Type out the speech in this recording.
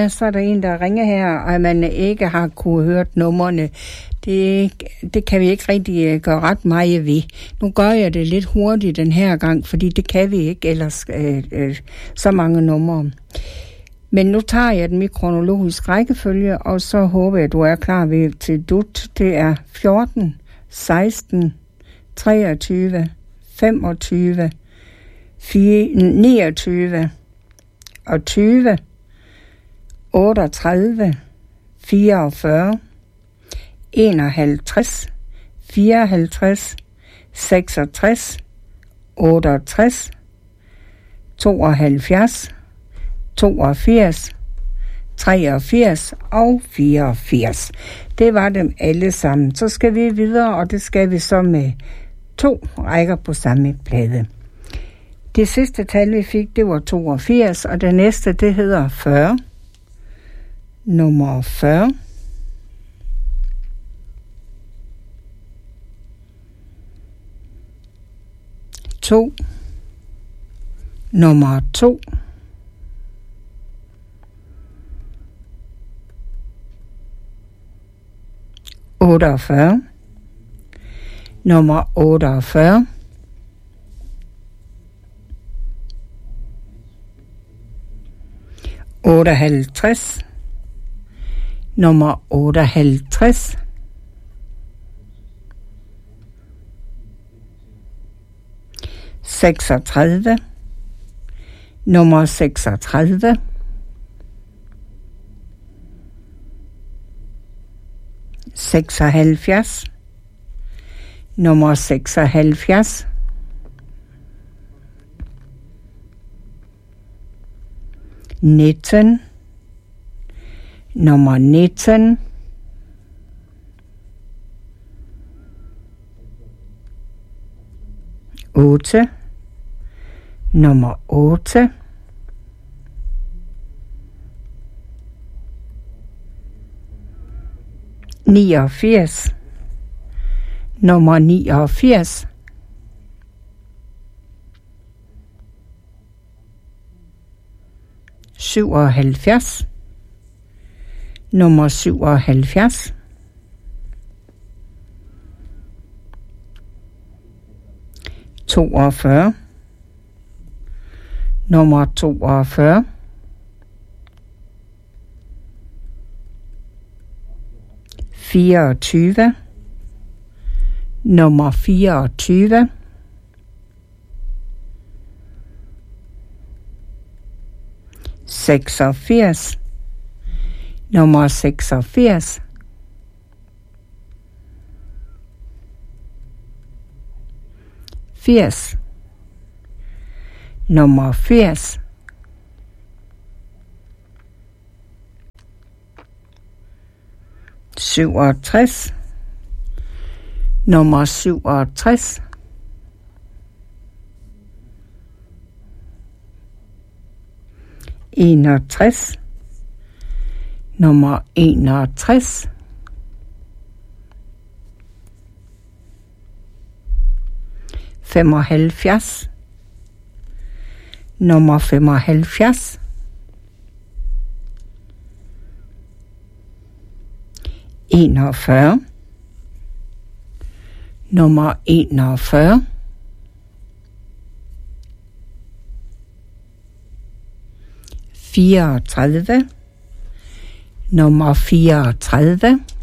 Ja, så er der en, der ringer her, og man ikke har kunne hørt numrene. Det kan vi ikke rigtig gøre ret meget ved. Nu gør jeg det lidt hurtigt den her gang, fordi det kan vi ikke ellers så mange numre. Men nu tager jeg den i kronologisk rækkefølge, og så håber jeg, at du er klar ved til dut. Det er 14, 16, 23, 25, 29 og 20, 38, 44, 51, 54, 66, 68, 72, 82, 83 og 84. Det var dem alle sammen. Så skal vi videre, og det skal vi så med 2 rækker på samme plade. Det sidste tal, vi fik, det var 82, og det næste, det hedder 40. Nummer 40. 2. Nummer 2. 48. Nummer 48. 58. Nummer 58. 36. Nummer 36. 76. Nummer 76. 19. Nummer 19. 8. Nummer 8. 89. Nummer 89. 77. Nummer 77. 42. Nummer 42. 24. Nummer 24. 86. Nummer 86. 80. Nummer 80. 67. Nummer 67. 61. Nummer 61. 75. Nummer 75. 41. Nummer 41. 34. Nummer 34.